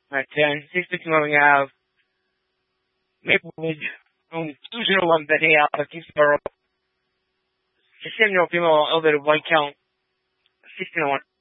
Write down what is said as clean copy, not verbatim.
At 10, 6:51 we have Maplewood, 201 Betty out of Kingsborough. Samuel female elevated white count, 1601.